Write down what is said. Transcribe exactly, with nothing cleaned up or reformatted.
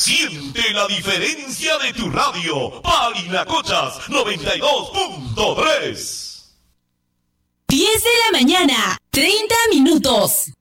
Siente la diferencia de tu radio. Parinacochas noventa y dos punto tres. diez de la mañana, treinta minutos.